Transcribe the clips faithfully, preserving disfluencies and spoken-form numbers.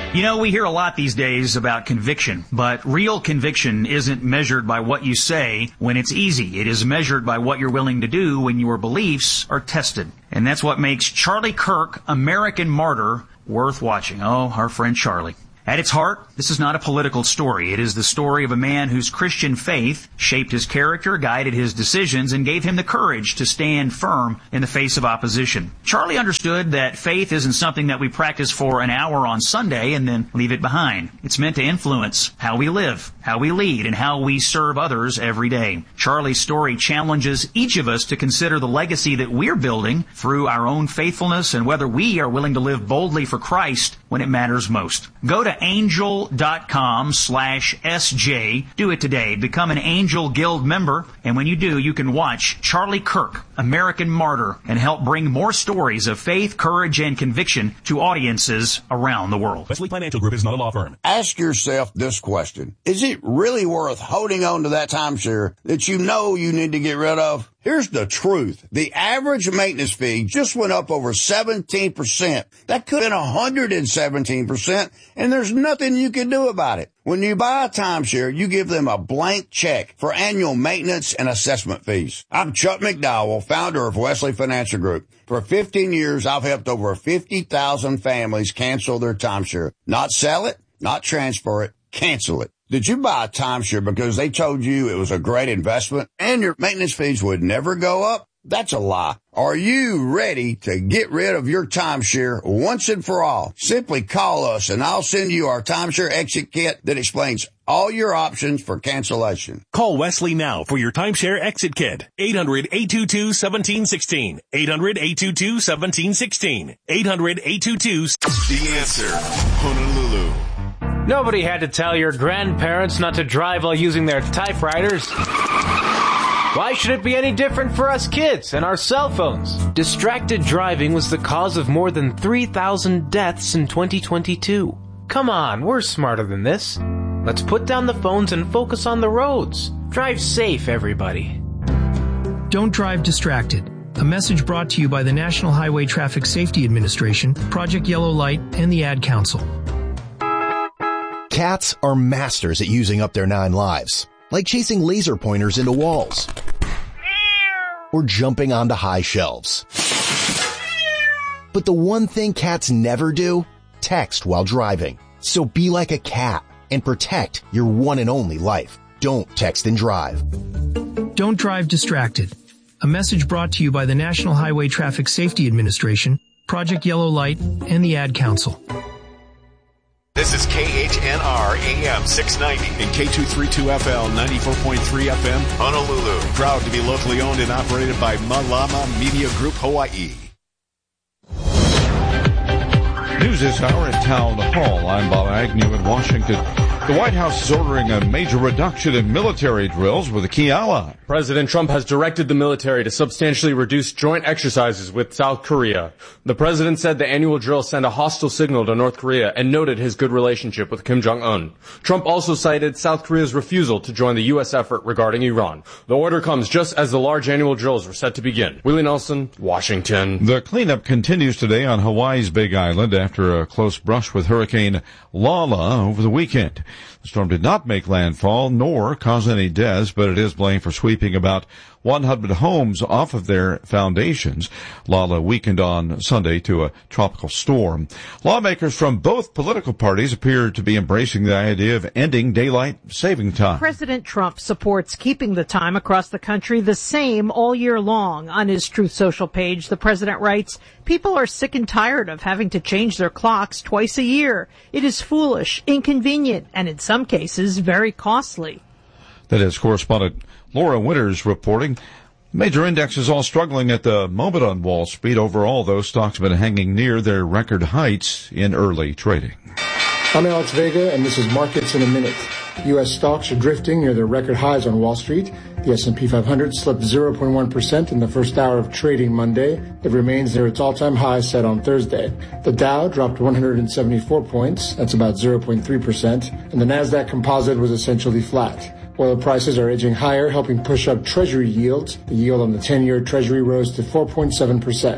You know, we hear a lot these days about conviction, but real conviction isn't measured by what you say when it's easy. It is measured by what you're willing to do when your beliefs are tested. And that's what makes Charlie Kirk, American Martyr, worth watching. Oh, our friend Charlie. At its heart, this is not a political story. It is the story of a man whose Christian faith shaped his character, guided his decisions, and gave him the courage to stand firm in the face of opposition. Charlie understood that faith isn't something that we practice for an hour on Sunday and then leave it behind. It's meant to influence how we live, how we lead, and how we serve others every day. Charlie's story challenges each of us to consider the legacy that we're building through our own faithfulness and whether we are willing to live boldly for Christ when it matters most. Go to angel.com slash SJ. Do it today. Become an Angel Guild member. And when you do, you can watch Charlie Kirk, American Martyr, and help bring more stories of faith, courage, and conviction to audiences around the world. Wesley Financial Group is not a law firm. Ask yourself this question. Is it really worth holding on to that timeshare that you know you need to get rid of? Here's the truth. The average maintenance fee just went up over seventeen percent. That could have been one hundred seventeen percent, and there's nothing you can do about it. When you buy a timeshare, you give them a blank check for annual maintenance and assessment fees. I'm Chuck McDowell, founder of Wesley Financial Group. For fifteen years, I've helped over fifty thousand families cancel their timeshare. Not sell it, not transfer it, cancel it. Did you buy a timeshare because they told you it was a great investment and your maintenance fees would never go up? That's a lie. Are you ready to get rid of your timeshare once and for all? Simply call us and I'll send you our timeshare exit kit that explains all your options for cancellation. Call Wesley now for your timeshare exit kit. eight hundred, eight two two, one seven one six. eight hundred, eight two two, one seven one six. eight hundred, eight two two. The Answer, Honolulu. Nobody had to tell your grandparents not to drive while using their typewriters. Why should it be any different for us kids and our cell phones? Distracted driving was the cause of more than three thousand deaths in twenty twenty-two. Come on, we're smarter than this. Let's put down the phones and focus on the roads. Drive safe, everybody. Don't drive distracted. A message brought to you by the National Highway Traffic Safety Administration, Project Yellow Light, and the Ad Council. Cats are masters at using up their nine lives, like chasing laser pointers into walls or jumping onto high shelves. But the one thing cats never do, text while driving. So be like a cat and protect your one and only life. Don't text and drive. Don't drive distracted. A message brought to you by the National Highway Traffic Safety Administration, Project Yellow Light, and the Ad Council. This is K H N R A M six ninety and K two thirty-two F L ninety-four point three F M, Honolulu. Proud to be locally owned and operated by Malama Media Group, Hawaii. News this hour at Town Hall. I'm Bob Agnew in Washington. The White House is ordering a major reduction in military drills with a key ally. President Trump has directed the military to substantially reduce joint exercises with South Korea. The president said the annual drills send a hostile signal to North Korea and noted his good relationship with Kim Jong-un. Trump also cited South Korea's refusal to join the U S effort regarding Iran. The order comes just as the large annual drills were set to begin. Willie Nelson, Washington. The cleanup continues today on Hawaii's Big Island after a close brush with Hurricane Lala over the weekend. The storm did not make landfall nor cause any deaths, but it is blamed for sweeping about one hundred homes off of their foundations. Lala weakened on Sunday to a tropical storm. Lawmakers from both political parties appear to be embracing the idea of ending daylight saving time. President Trump supports keeping the time across the country the same all year long. On his Truth Social page, the president writes, "People are sick and tired of having to change their clocks twice a year. It is foolish, inconvenient, and in some cases very costly." That is correspondent Laura Winters reporting. Major indexes all struggling at the moment on Wall Street. Overall, those stocks have been hanging near their record heights in early trading. I'm Alex Vega, and this is Markets in a Minute. U S stocks are drifting near their record highs on Wall Street. The S and P five hundred slipped zero point one percent in the first hour of trading Monday. It remains near its all-time high set on Thursday. The Dow dropped one hundred seventy-four points. That's about zero point three percent. And the NASDAQ composite was essentially flat. Oil prices are edging higher, helping push up Treasury yields. The yield on the ten-year Treasury rose to four point seven percent.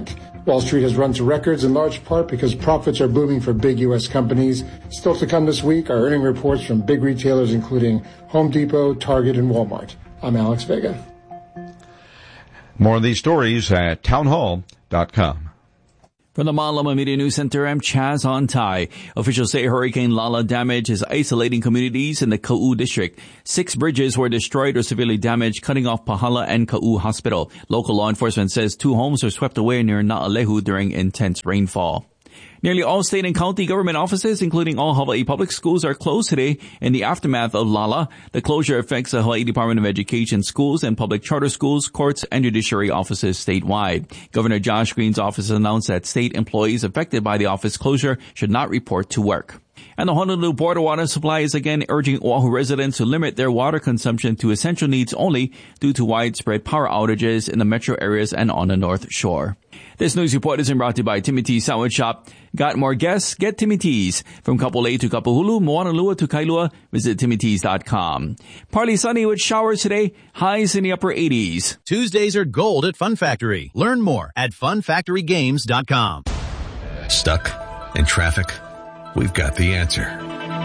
Wall Street has run to records in large part because profits are booming for big U S companies. Still to come this week are earning reports from big retailers including Home Depot, Target, and Walmart. I'm Alex Vega. More of these stories at townhall dot com. From the Malama Media News Center, I'm Chaz Ontai. Officials say Hurricane Lala damage is isolating communities in the Ka'u district. Six bridges were destroyed or severely damaged, cutting off Pahala and Ka'u Hospital. Local law enforcement says two homes were swept away near Na'alehu during intense rainfall. Nearly all state and county government offices, including all Hawaii public schools, are closed today in the aftermath of Lala. The closure affects the Hawaii Department of Education schools and public charter schools, courts, and judiciary offices statewide. Governor Josh Green's office announced that state employees affected by the office closure should not report to work. And the Honolulu Board of Water Supply is again urging Oahu residents to limit their water consumption to essential needs only due to widespread power outages in the metro areas and on the North Shore. This news report is brought to you by Timmy T's Sandwich Shop. Got more guests? Get Timmy T's. From Kapolei to Kapahulu, Moanalua to Kailua, visit timmy t's dot com. Partly sunny with showers today, highs in the upper eighties. Tuesdays are gold at Fun Factory. Learn more at fun factory games dot com. Stuck in traffic? We've got the answer.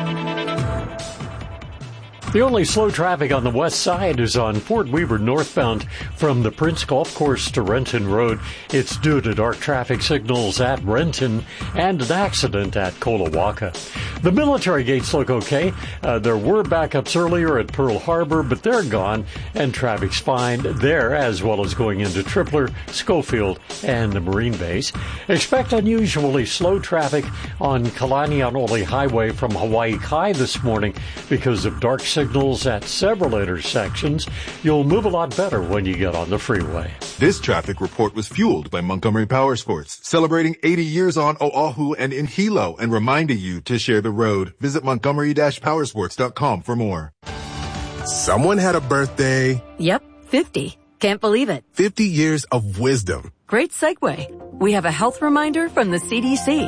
The only slow traffic on the west side is on Fort Weaver northbound from the Prince Golf Course to Renton Road. It's due to dark traffic signals at Renton and an accident at Kolawaka. The military gates look okay. Uh, there were backups earlier at Pearl Harbor, but they're gone, and traffic's fine there as well as going into Tripler, Schofield, and the Marine Base. Expect unusually slow traffic on Kalanianoli Highway from Hawaii Kai this morning because of dark signals at several intersections. You'll move a lot better when you get on the freeway. This traffic report was fueled by Montgomery Power Sports, celebrating eighty years on Oahu and in Hilo and reminding you to share the road. Visit montgomery dash powersports dot com for more. Someone had a birthday. Yep, fifty. Can't believe it. fifty years of wisdom. Great segue. We have a health reminder from the C D C.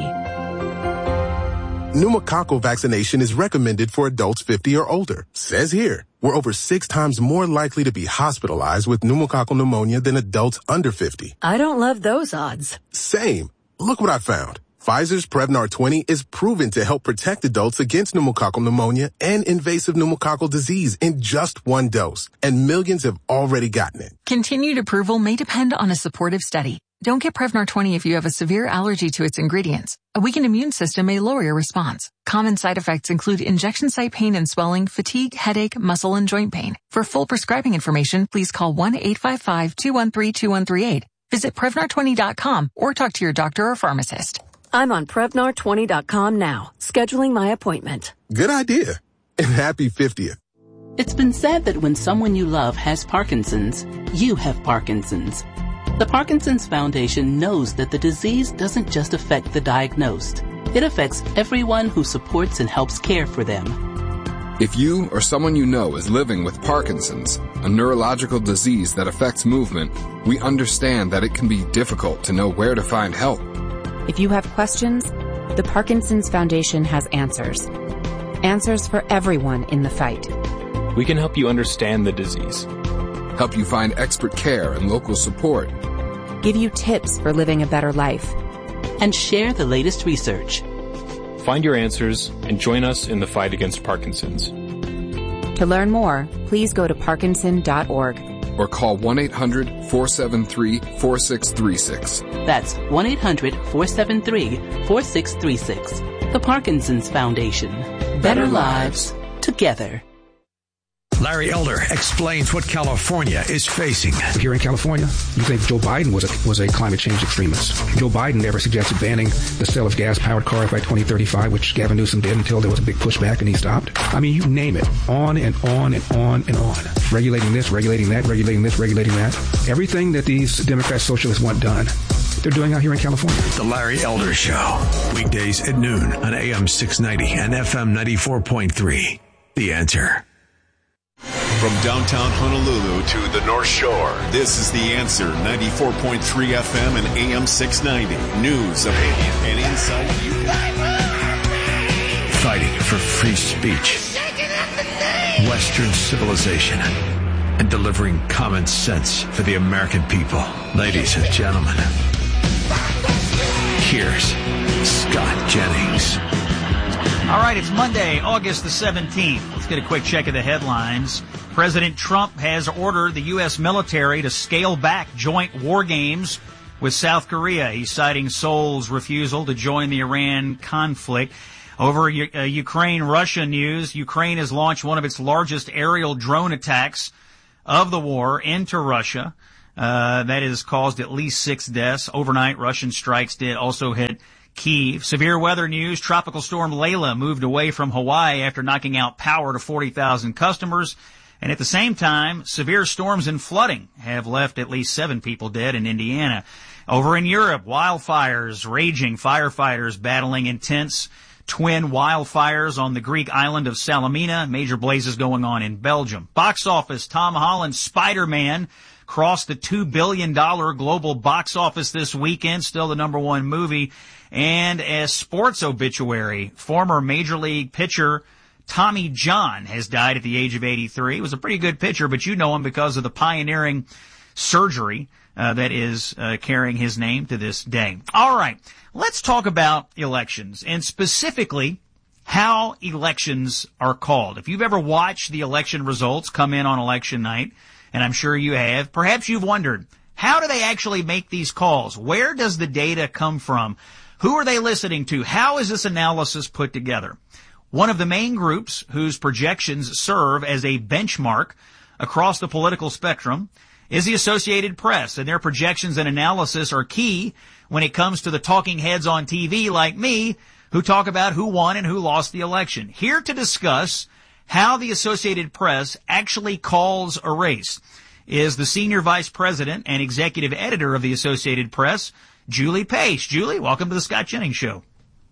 Pneumococcal vaccination is recommended for adults fifty or older. Says here, we're over six times more likely to be hospitalized with pneumococcal pneumonia than adults under fifty. I don't love those odds. Same. Look what I found. Pfizer's Prevnar twenty is proven to help protect adults against pneumococcal pneumonia and invasive pneumococcal disease in just one dose. And millions have already gotten it. Continued approval may depend on a supportive study. Don't get Prevnar twenty if you have a severe allergy to its ingredients. A weakened immune system may lower your response. Common side effects include injection site pain and swelling, fatigue, headache, muscle, and joint pain. For full prescribing information, please call one eight five five, two one three, two one three eight. Visit Prevnar twenty dot com or talk to your doctor or pharmacist. I'm on Prevnar twenty dot com now, scheduling my appointment. Good idea. And happy fiftieth. It's been said that when someone you love has Parkinson's, you have Parkinson's. The Parkinson's Foundation knows that the disease doesn't just affect the diagnosed. It affects everyone who supports and helps care for them. If you or someone you know is living with Parkinson's, a neurological disease that affects movement, we understand that it can be difficult to know where to find help. If you have questions, the Parkinson's Foundation has answers. Answers for everyone in the fight. We can help you understand the disease. Help you find expert care and local support. Give you tips for living a better life. And share the latest research. Find your answers and join us in the fight against Parkinson's. To learn more, please go to parkinson dot org. Or call one eight hundred, four seven three, four six three six. That's one eight hundred, four seven three, four six three six. The Parkinson's Foundation. Better, Better lives together. Larry Elder explains what California is facing. Here in California, you think Joe Biden was a, was a climate change extremist. Joe Biden never suggested banning the sale of gas-powered cars by twenty thirty-five, which Gavin Newsom did until there was a big pushback and he stopped. I mean, you name it. On and on and on and on. Regulating this, regulating that, regulating this, regulating that. Everything that these Democrat socialists want done, they're doing out here in California. The Larry Elder Show. Weekdays at noon on A M six ninety and F M ninety-four point three. The Answer. From downtown Honolulu to the North Shore, this is The Answer, ninety-four point three F M and A M six ninety. News, opinion, and insight you can. Fighting for free speech, Western civilization, and delivering common sense for the American people. Ladies and gentlemen, here's Scott Jennings. All right, it's Monday, August the seventeenth. Let's get a quick check of the headlines. President Trump has ordered the U S military to scale back joint war games with South Korea. He's citing Seoul's refusal to join the Iran conflict. Over uh, Ukraine-Russia news, Ukraine has launched one of its largest aerial drone attacks of the war into Russia. Uh, that has caused at least six deaths. Overnight, Russian strikes did also hit Kyiv. Severe weather news, Tropical Storm Layla moved away from Hawaii after knocking out power to forty thousand customers. And at the same time, severe storms and flooding have left at least seven people dead in Indiana. Over in Europe, wildfires raging, firefighters battling intense twin wildfires on the Greek island of Salamina. Major blazes going on in Belgium. Box office, Tom Holland's Spider-Man crossed the two billion dollars global box office this weekend, still the number one movie. And as sports obituary, former Major League pitcher Tommy John has died at the age of eighty-three. He was a pretty good pitcher, but you know him because of the pioneering surgery uh, that is uh, carrying his name to this day. All right, let's talk about elections, and specifically how elections are called. If you've ever watched the election results come in on election night, and I'm sure you have, perhaps you've wondered, how do they actually make these calls? Where does the data come from? Who are they listening to? How is this analysis put together? One of the main groups whose projections serve as a benchmark across the political spectrum is the Associated Press, and their projections and analysis are key when it comes to the talking heads on T V like me who talk about who won and who lost the election. Here to discuss how the Associated Press actually calls a race is the Senior Vice President and Executive Editor of the Associated Press, Julie Pace. Julie, welcome to the Scott Jennings Show.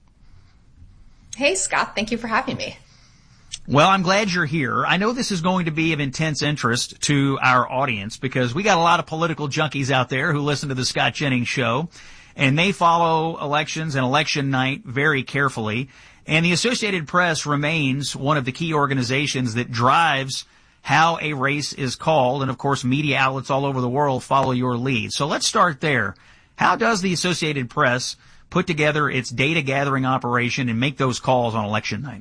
Hey, Scott. Thank you for having me. Well, I'm glad you're here. I know this is going to be of intense interest to our audience because we got a lot of political junkies out there who listen to the Scott Jennings Show, and they follow elections and election night very carefully. And the Associated Press remains one of the key organizations that drives how a race is called. And, of course, media outlets all over the world follow your lead. So let's start there. How does the Associated Press put together its data gathering operation and make those calls on election night?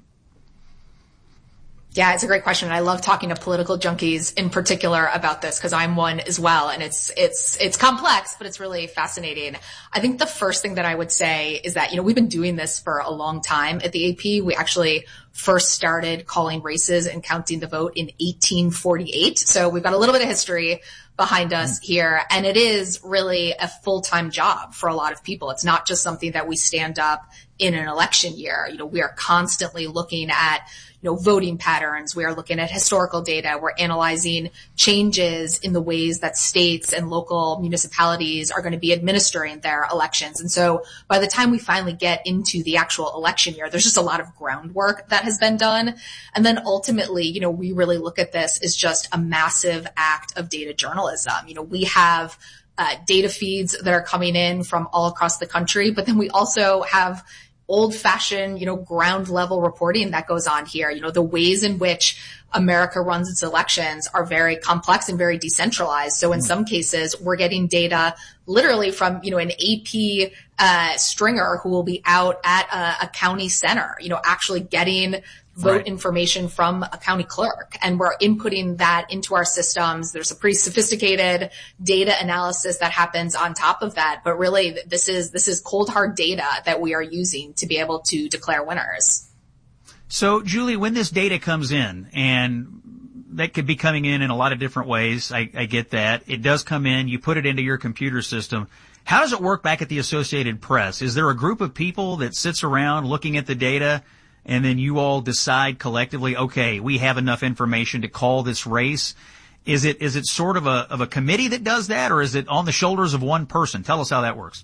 Yeah, it's a great question. I love talking to political junkies in particular about this because I'm one as well. And it's, it's, it's complex, but it's really fascinating. I think the first thing that I would say is that, you know, we've been doing this for a long time at the A P. We actually first started calling races and counting the vote in eighteen forty-eight. So we've got a little bit of history behind us here. And it is really a full-time job for a lot of people. It's not just something that we stand up in an election year. You know, we are constantly looking at, you know, voting patterns. We are looking at historical data. We're analyzing changes in the ways that states and local municipalities are going to be administering their elections. And so by the time we finally get into the actual election year, there's just a lot of groundwork that has been done. And then ultimately, you know, we really look at this as just a massive act of data journalism. You know, we have uh, data feeds that are coming in from all across the country, but then we also have old-fashioned, you know, ground-level reporting that goes on here. You know, the ways in which America runs its elections are very complex and very decentralized. So in some cases, we're getting data literally from, you know, an A P uh, stringer who will be out at a, a county center, you know, actually getting vote right. information from a county clerk. And we're inputting that into our systems. There's a pretty sophisticated data analysis that happens on top of that. But really, this is, this is cold, hard data that we are using to be able to declare winners. So, Julie, when this data comes in, and that could be coming in in a lot of different ways, I, I get that. It does come in. You put it into your computer system. How does it work back at the Associated Press? Is there a group of people that sits around looking at the data, and then you all decide collectively, okay, we have enough information to call this race? Is it is it sort of a of a committee that does that, or is it on the shoulders of one person? Tell us how that works.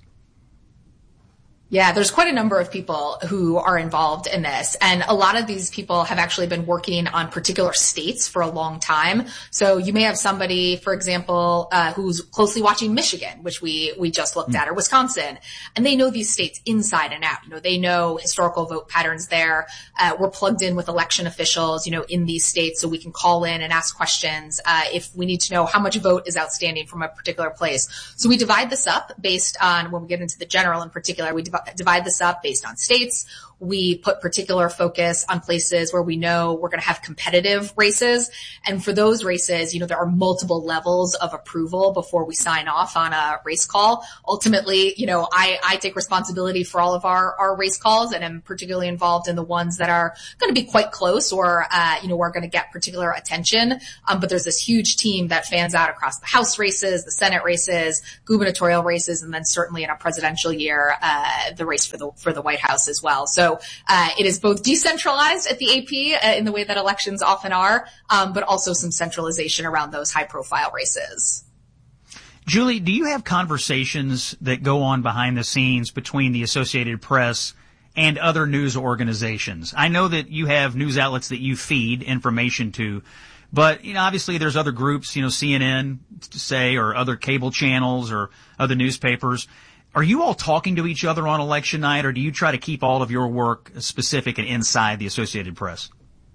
Yeah, there's quite a number of people who are involved in this. And a lot of these people have actually been working on particular states for a long time. So you may have somebody, for example, uh, who's closely watching Michigan, which we, we just looked mm. at, or Wisconsin. And they know these states inside and out. You know, they know historical vote patterns there. Uh, we're plugged in with election officials, you know, in these states, so we can call in and ask questions, uh, if we need to know how much vote is outstanding from a particular place. So we divide this up based on, when we get into the general in particular, we divide divide this up based on states. We put particular focus on places where we know we're going to have competitive races. And for those races, you know, there are multiple levels of approval before we sign off on a race call. Ultimately, you know, I, I take responsibility for all of our, our race calls, and am particularly involved in the ones that are going to be quite close or, uh, you know, we're going to get particular attention. Um, but there's this huge team that fans out across the House races, the Senate races, gubernatorial races, and then certainly in a presidential year, uh, the race for the, for the White House as well. So, uh, it is both decentralized at the A P uh, in the way that elections often are, um, but also some centralization around those high profile races. Julie, do you have conversations that go on behind the scenes between the Associated Press and other news organizations? I know that you have news outlets that you feed information to, but, you know, obviously there's other groups, you know, C N N, say, or other cable channels or other newspapers. Are you all talking to each other on election night, or do you try to keep all of your work specific and inside the Associated Press?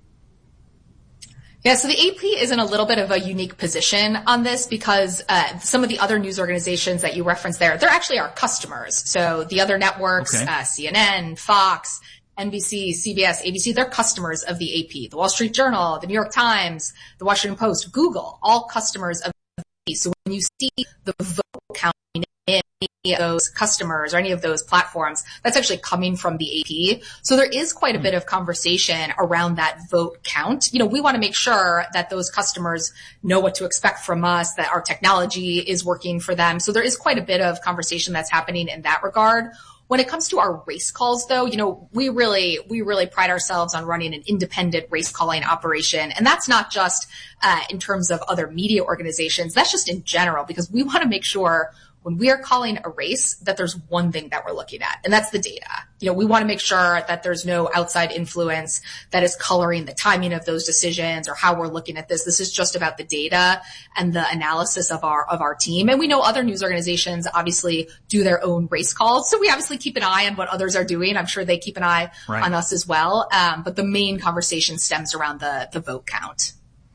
Yeah, so the A P is in a little bit of a unique position on this because uh, some of the other news organizations that you referenced there, they're actually our customers. So the other networks, okay. uh, C N N, Fox, N B C, C B S, A B C, they're customers of the A P. The Wall Street Journal, the New York Times, the Washington Post, Google, all customers of the A P. So when you see the vote counting in any of those customers or any of those platforms, that's actually coming from the A P. So there is quite a bit of conversation around that vote count. You know, we want to make sure that those customers know what to expect from us, that our technology is working for them. So there is quite a bit of conversation that's happening in that regard. When it comes to our race calls, though, you know, we really, we really pride ourselves on running an independent race calling operation. And that's not just, uh, in terms of other media organizations. That's just in general, because we want to make sure when we are calling a race that there's one thing that we're looking at, and that's the data. You know, we want to make sure that there's no outside influence that is coloring the timing of those decisions or how we're looking at this. This is just about the data and the analysis of our, of our team. And we know other news organizations obviously do their own race calls. So we obviously keep an eye on what others are doing. I'm sure they keep an eye right. on us as well. Um, but the main conversation stems around the, the vote count.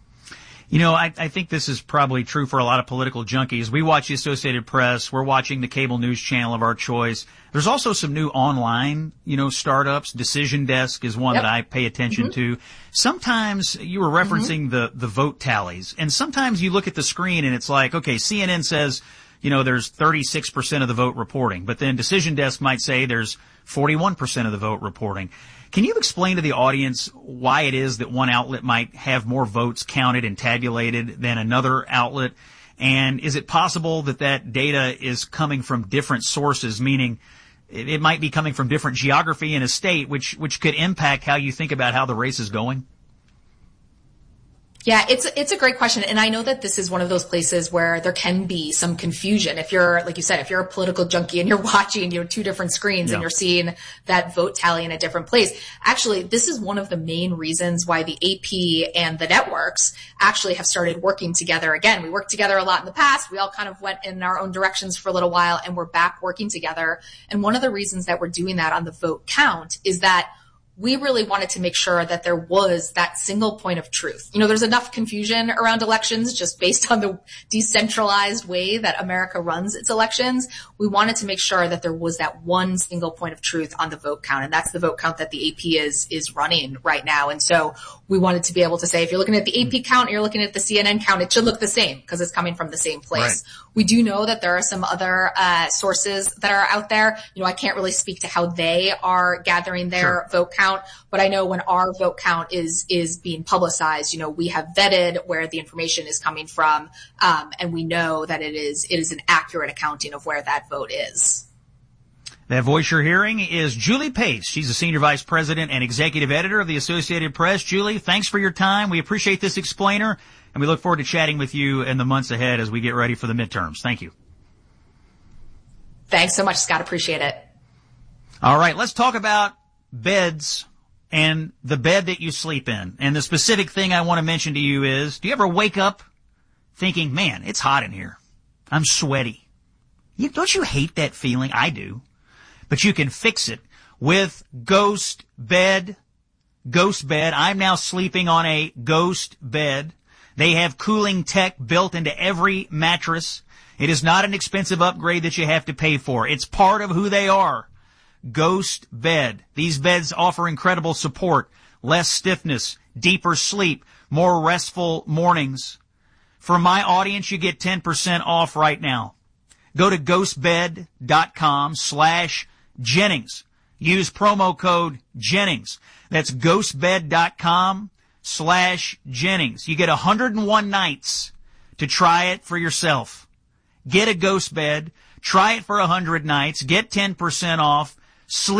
You know, I, I think this is probably true for a lot of political junkies. We watch the Associated Press. We're watching the cable news channel of our choice. There's also some new online, you know, startups. Decision Desk is one yep. that I pay attention mm-hmm. to. Sometimes you were referencing mm-hmm. the, the vote tallies, and sometimes you look at the screen and it's like, okay, C N N says, you know, there's thirty-six percent of the vote reporting, but then Decision Desk might say there's forty-one percent of the vote reporting. Can you explain to the audience why it is that one outlet might have more votes counted and tabulated than another outlet? And is it possible that that data is coming from different sources, meaning it, it might be coming from different geography in a state, which, which could impact how you think about how the race is going? Yeah, it's, it's a great question. And I know that this is one of those places where there can be some confusion. If you're, like you said, if you're a political junkie and you're watching, you know, two different screens yeah. and you're seeing that vote tally in a different place. Actually, this is one of the main reasons why the A P and the networks actually have started working together again. We worked together a lot in the past. We all kind of went in our own directions for a little while, and we're back working together. And one of the reasons that we're doing that on the vote count is that we really wanted to make sure that there was that single point of truth. You know, there's enough confusion around elections just based on the decentralized way that America runs its elections. We wanted to make sure that there was that one single point of truth on the vote count. And that's the vote count that the A P is, is running right now. And so we wanted to be able to say, if you're looking at the A P count, you're looking at the C N N count, it should look the same because it's coming from the same place. Right. We do know that there are some other, uh, sources that are out there. You know, I can't really speak to how they are gathering their sure. vote count. Count, but I know when our vote count is is being publicized, you know, we have vetted where the information is coming from, um, and we know that it is it is an accurate accounting of where that vote is. That voice you're hearing is Julie Pace. She's the Senior Vice President and Executive Editor of the Associated Press. Julie, thanks for your time. We appreciate this explainer, and we look forward to chatting with you in the months ahead as we get ready for the midterms. Thank you. Thanks so much, Scott. Appreciate it. All right, let's talk about beds and the bed that you sleep in. And the specific thing I want to mention to you is, do you ever wake up thinking, man, it's hot in here. I'm sweaty. You, don't you hate that feeling? I do. But you can fix it with Ghost Bed. Ghost Bed. I'm now sleeping on a Ghost Bed. They have cooling tech built into every mattress. It is not an expensive upgrade that you have to pay for. It's part of who they are. Ghost Bed. These beds offer incredible support, less stiffness, deeper sleep, more restful mornings. For my audience, you get ten percent off right now. Go to ghostbed.com slash Jennings. Use promo code Jennings. That's ghostbed.com slash Jennings. You get one hundred one nights to try it for yourself. Get a Ghost Bed. Try it for one hundred nights. Get ten percent off. Sleep